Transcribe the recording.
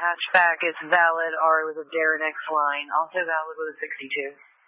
Hatchback is valid. R was a Darren X line, also valid with a 62.